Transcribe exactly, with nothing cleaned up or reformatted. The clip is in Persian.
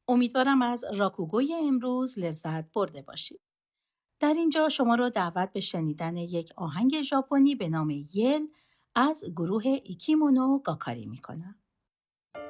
امیدوارم از راکوگوی امروز لذت برده باشید. در اینجا شما رو دعوت به شنیدن یک آهنگ ژاپنی به نام یل از گروه ایکیمونو گاکاری میکنم.